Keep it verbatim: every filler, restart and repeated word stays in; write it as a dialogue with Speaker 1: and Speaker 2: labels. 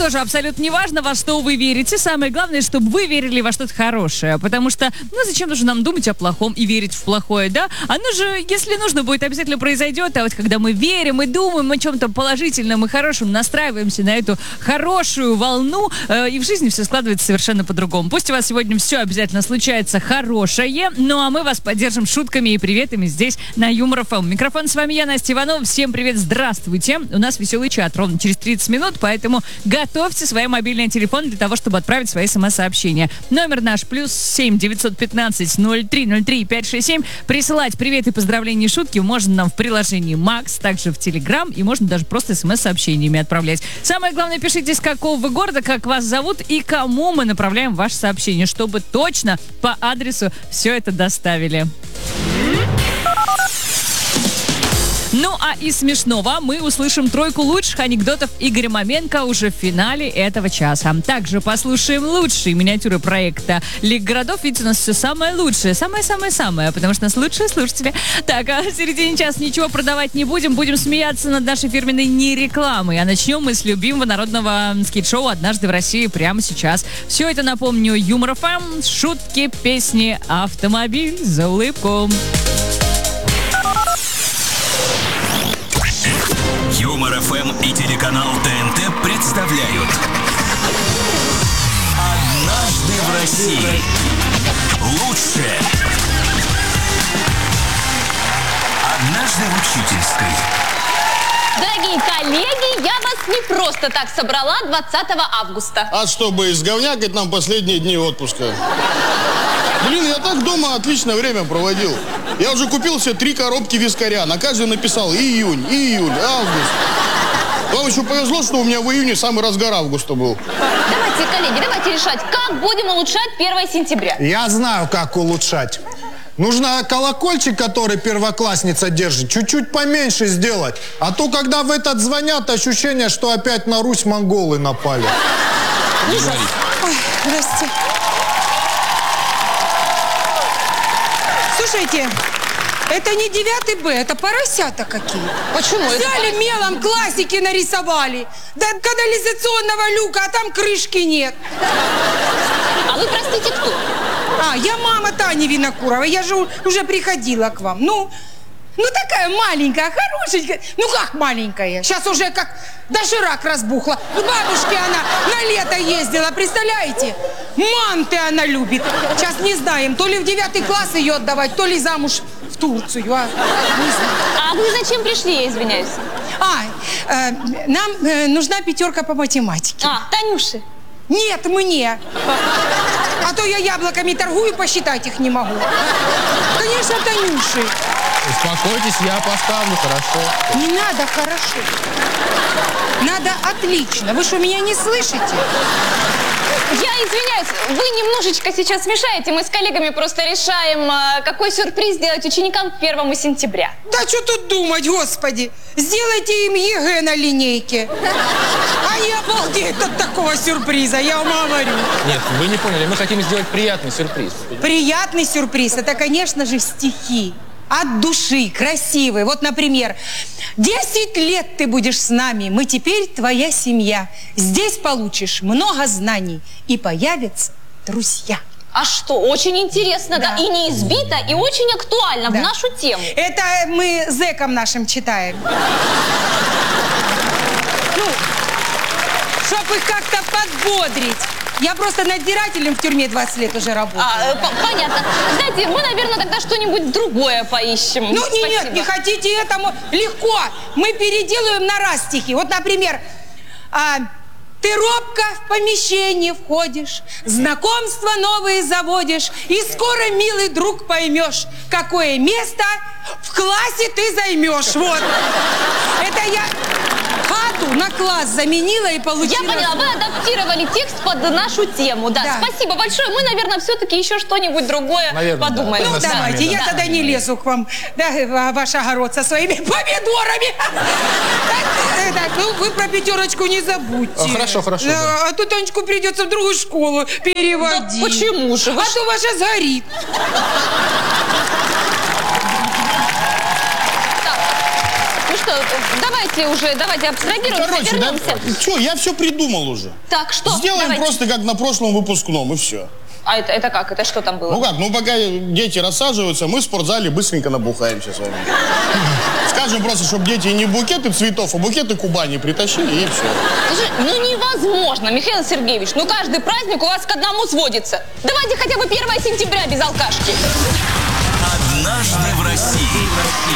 Speaker 1: тоже абсолютно не важно, во что вы верите. Самое главное, чтобы вы верили во что-то хорошее. Потому что, ну, зачем нужно нам думать о плохом и верить в плохое, да? Оно же, если нужно будет, обязательно произойдет. А вот когда мы верим и думаем о чем-то положительном и хорошем, настраиваемся на эту хорошую волну, э, и в жизни все складывается совершенно по-другому. Пусть у вас сегодня все обязательно случается хорошее, ну а мы вас поддержим шутками и приветами здесь на Юмор эф эм. Микрофон с вами я, Настя Иванова. Всем привет, здравствуйте. У нас веселый чат ровно через тридцать минут, поэтому готовьте свои мобильные телефоны для того, чтобы отправить свои смс-сообщения. Номер наш плюс семь девятьсот пятнадцать ноль три ноль три пять шесть семь. Присылать приветы, поздравления и шутки можно нам в приложении Макс, также в Телеграм, и можно даже просто смс-сообщениями отправлять. Самое главное, пишите, с какого вы города, как вас зовут и кому мы направляем ваше сообщение, чтобы точно по адресу все это доставили. Ну, а из смешного мы услышим тройку лучших анекдотов Игоря Маменко уже в финале этого часа. Также послушаем лучшие миниатюры проекта Лига городов. Ведь у нас все самое лучшее, самое-самое-самое, потому что у нас лучшие слушатели. Так, а в середине часа ничего продавать не будем, будем смеяться над нашей фирменной нерекламой. А начнем мы с любимого народного скейт-шоу «Однажды в России» прямо сейчас. Все это, напомню, Юмор эф эм, шутки, песни, автомобиль за улыбку.
Speaker 2: Юмор эф эм и телеканал тэ эн тэ представляют «Однажды в России». Лучшее. «Однажды в учительской».
Speaker 3: Дорогие коллеги, я вас не просто так собрала двадцатого августа.
Speaker 4: А чтобы изговнякать нам последние дни отпуска. Блин, я так дома отличное время проводил. Я уже купил себе три коробки вискаря. На каждой написал июнь, июль, август. Вам еще повезло, что у меня в июне самый разгар августа был.
Speaker 3: Давайте, коллеги, давайте решать, как будем улучшать первое сентября.
Speaker 5: Я знаю, как улучшать. Нужно колокольчик, который первоклассница держит, чуть-чуть поменьше сделать. А то, когда в этот звонят, ощущение, что опять на Русь монголы напали.
Speaker 6: Ужас. Ой, здрасте. Слушайте, это не девятый Б, это поросята какие.
Speaker 3: Почему?
Speaker 6: Взяли это... мелом, классики нарисовали. До канализационного люка, а там крышки нет.
Speaker 3: А вы, простите, кто?
Speaker 6: А, я мама Тани Винокуровой, я же уже приходила к вам. Ну, ну такая маленькая, хорошенькая. Ну как маленькая? Сейчас уже как доширак разбухла. К бабушке она на лето ездила, представляете? Манты она любит. Сейчас не знаем, то ли в девятый класс ее отдавать, то ли замуж в Турцию. А,
Speaker 3: а вы зачем пришли, я извиняюсь?
Speaker 6: А, э, нам э, нужна пятерка по математике.
Speaker 3: А, Танюше.
Speaker 6: Нет, мне. А то я яблоками торгую, посчитать их не могу. Конечно, Танюши.
Speaker 7: Успокойтесь, я поставлю, хорошо.
Speaker 6: Не надо хорошо. Надо отлично. Вы что, меня не слышите?
Speaker 3: Я извиняюсь, вы немножечко сейчас мешаете. Мы с коллегами просто решаем, какой сюрприз сделать ученикам к первому сентября.
Speaker 6: Да что тут думать, господи. Сделайте им ЕГЭ на линейке. Они обалдеют от такого сюрприза, я вам говорю.
Speaker 7: Нет, вы не поняли, мы хотим сделать приятный сюрприз.
Speaker 6: Приятный сюрприз, это, конечно же, стихи. От души, красивые. Вот, например, десять лет ты будешь с нами, мы теперь твоя семья. Здесь получишь много знаний и появятся друзья.
Speaker 3: А что, очень интересно, да, да? И не избито, и очень актуально, да, в нашу тему.
Speaker 6: Это мы зэкам нашим читаем. Ну, чтобы их как-то подбодрить. Я просто надзирателем в тюрьме двадцать лет уже работаю.
Speaker 3: А, понятно. Знаете, мы, наверное, тогда что-нибудь другое поищем.
Speaker 6: Ну, не, нет, не хотите этому? Легко. Мы переделаем на раз стихи. Вот, например, а, ты робко в помещение входишь, знакомства новые заводишь, и скоро, милый друг, поймешь, какое место в классе ты займешь. Вот. Это я... хату на класс заменила и получила...
Speaker 3: Я поняла, вы адаптировали текст под нашу тему. Да, да. Спасибо большое. Мы, наверное, все-таки еще что-нибудь другое, наверное, подумаем.
Speaker 6: Да. Ну,
Speaker 3: да.
Speaker 6: давайте, я да. тогда не лезу к вам, да, ваш огород со своими помидорами. Так, ну, вы про пятерочку не забудьте.
Speaker 7: Хорошо, хорошо.
Speaker 6: А то Танечку придется в другую школу переводить.
Speaker 3: Да почему же?
Speaker 6: А то ваша сгорит.
Speaker 3: Ну что, давайте если уже, давайте абстрагируемся,
Speaker 4: Короче, да,
Speaker 3: вернемся.
Speaker 4: что, я все придумал уже.
Speaker 3: Так, что?
Speaker 4: Сделаем
Speaker 3: Давайте.
Speaker 4: просто как на прошлом выпускном, и все.
Speaker 3: А это, это как? Это что там было?
Speaker 4: Ну как, ну пока дети рассаживаются, мы в спортзале быстренько набухаемся с вами. Скажем просто, чтобы дети не букеты цветов, а букеты Кубани притащили, и все.
Speaker 3: Слушай, ну невозможно, Михаил Сергеевич. Ну каждый праздник у вас к одному сводится. Давайте хотя бы первое сентября без алкашки.
Speaker 2: Однажды в России.